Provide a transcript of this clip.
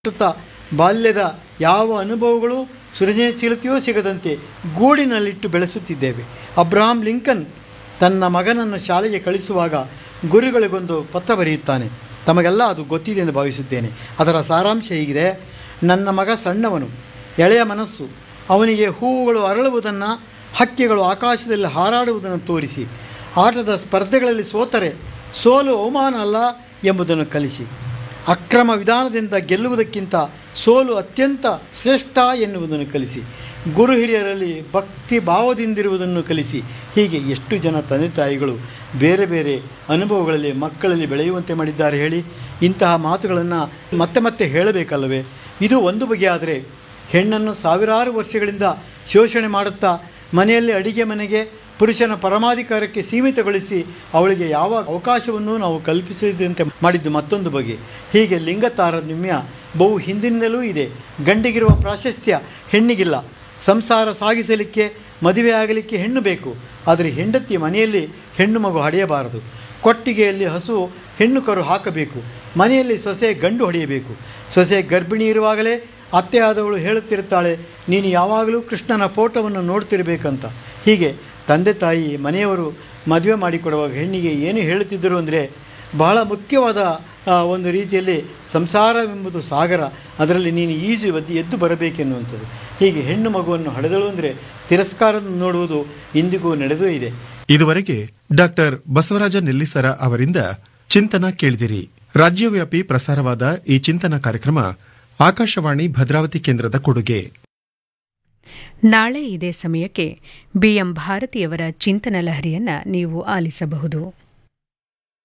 ಹುಟ್ಟುತ್ತಾ ಬಾಲ್ಯದ ಯಾವ ಅನುಭವಗಳು ಸೃಜನಶೀಲತೆಯೂ ಸಿಗದಂತೆ ಗೂಡಿನಲ್ಲಿಟ್ಟು ಬೆಳೆಸುತ್ತಿದ್ದೇವೆ. ಅಬ್ರಹಾಂ ಲಿಂಕನ್ ತನ್ನ ಮಗನನ್ನು ಶಾಲೆಗೆ ಕಳಿಸುವಾಗ ಗುರುಗಳಿಗೊಂದು ಪತ್ರ ಬರೆಯುತ್ತಾನೆ. ತಮಗೆಲ್ಲ ಅದು ಗೊತ್ತಿದೆ ಎಂದು ಭಾವಿಸುತ್ತೇನೆ. ಅದರ ಸಾರಾಂಶ ಹೀಗಿದೆ: ನನ್ನ ಮಗ ಸಣ್ಣವನು, ಎಳೆಯ ಮನಸ್ಸು. ಅವನಿಗೆ ಹೂವುಗಳು ಅರಳುವುದನ್ನು, ಹಕ್ಕಿಗಳು ಆಕಾಶದಲ್ಲಿ ಹಾರಾಡುವುದನ್ನು ತೋರಿಸಿ, ಆಟದ ಸ್ಪರ್ಧೆಗಳಲ್ಲಿ ಸೋತರೆ ಸೋಲು ಅವಮಾನ ಅಲ್ಲ ಎಂಬುದನ್ನು ಕಲಿಸಿ, ಅಕ್ರಮ ವಿಧಾನದಿಂದ ಗೆಲ್ಲುವುದಕ್ಕಿಂತ ಸೋಲು ಅತ್ಯಂತ ಶ್ರೇಷ್ಠ ಎನ್ನುವುದನ್ನು ಕಲಿಸಿ, ಗುರು ಹಿರಿಯರಲ್ಲಿ ಭಕ್ತಿ ಭಾವದಿಂದಿರುವುದನ್ನು ಕಲಿಸಿ. ಹೀಗೆ ಎಷ್ಟು ಜನ ತಂದೆ ತಾಯಿಗಳು ಬೇರೆ ಬೇರೆ ಅನುಭವಗಳಲ್ಲಿ ಮಕ್ಕಳಲ್ಲಿ ಬೆಳೆಯುವಂತೆ ಮಾಡಿದ್ದಾರೆ ಹೇಳಿ. ಇಂತಹ ಮಾತುಗಳನ್ನು ಮತ್ತೆ ಮತ್ತೆ ಹೇಳಬೇಕಲ್ಲವೇ? ಇದು ಒಂದು ಬಗೆಯಾದರೆ, ಹೆಣ್ಣನ್ನು ಸಾವಿರಾರು ವರ್ಷಗಳಿಂದ ಶೋಷಣೆ ಮಾಡುತ್ತಾ ಮನೆಯಲ್ಲಿ ಅಡಿಗೆ ಮನೆಗೆ ಪುರುಷನ ಪರಮಾಧಿಕಾರಕ್ಕೆ ಸೀಮಿತಗೊಳಿಸಿ ಅವಳಿಗೆ ಯಾವ ಅವಕಾಶವನ್ನು ನಾವು ಕಲ್ಪಿಸದಂತೆ ಮಾಡಿದ್ದು ಮತ್ತೊಂದು ಬಗೆ. ಹೀಗೆ ಲಿಂಗ ತಾರತಮ್ಯ ಬಹು ಹಿಂದಿನಿಂದಲೂ ಇದೆ. ಗಂಡಿಗಿರುವ ಪ್ರಾಶಸ್ತ್ಯ ಹೆಣ್ಣಿಗಿಲ್ಲ. ಸಂಸಾರ ಸಾಗಿಸಲಿಕ್ಕೆ, ಮದುವೆಯಾಗಲಿಕ್ಕೆ ಹೆಣ್ಣು ಬೇಕು. ಆದರೆ ಹೆಂಡತಿಯ ಮನೆಯಲ್ಲಿ ಹೆಣ್ಣು ಮಗು ಹಡೆಯಬಾರದು. ಕೊಟ್ಟಿಗೆಯಲ್ಲಿ ಹಸು ಹೆಣ್ಣು ಕರು ಹಾಕಬೇಕು. ಮನೆಯಲ್ಲಿ ಸೊಸೆ ಗಂಡು ಹೊಡೆಯಬೇಕು. ಸೊಸೆ ಗರ್ಭಿಣಿ ಇರುವಾಗಲೇ ಅತ್ತೆಯಾದವಳು ಹೇಳುತ್ತಿರುತ್ತಾಳೆ, ನೀನು ಯಾವಾಗಲೂ ಕೃಷ್ಣನ ಫೋಟೋವನ್ನು ನೋಡ್ತಿರ್ಬೇಕಂತ. ಹೀಗೆ ತಂದೆ ತಾಯಿ ಮನೆಯವರು ಮದುವೆ ಮಾಡಿಕೊಡುವಾಗ ಹೆಣ್ಣಿಗೆ ಏನು ಹೇಳುತ್ತಿದ್ದರು ಅಂದರೆ, ಬಹಳ ಮುಖ್ಯವಾದ ಒಂದು ರೀತಿಯಲ್ಲಿ ಸಂಸಾರವೆಂಬುದು ಸಾಗರ, ಅದರಲ್ಲಿ ನೀನು ಈಜು ಎದ್ದು ಬರಬೇಕೆನ್ನುವಂಥದ್ದು. ಹೀಗೆ ಹೆಣ್ಣು ಮಗುವನ್ನು ಹಡೆದಳು ಅಂದರೆ ತಿರಸ್ಕಾರವನ್ನು ನೋಡುವುದು ಇಂದಿಗೂ ನಡೆದೇ ಇದೆ. ಇದುವರೆಗೆ ಡಾಕ್ಟರ್ ಬಸವರಾಜ ನೆಲ್ಲಿಸರ ಅವರಿಂದ ಚಿಂತನ ಕೇಳಿದಿರಿ. ರಾಜ್ಯವ್ಯಾಪಿ ಪ್ರಸಾರವಾದ ಈ ಚಿಂತನ ಕಾರ್ಯಕ್ರಮ ಆಕಾಶವಾಣಿ ಭದ್ರಾವತಿ ಕೇಂದ್ರದ ಕೊಡುಗೆ. ನಾಳೆ ಇದೇ ಸಮಯಕ್ಕೆ ಬಿಎಂ ಭಾರತಿಯವರ ಚಿಂತನ ಲಹರಿಯನ್ನ ನೀವು ಆಲಿಸಬಹುದು.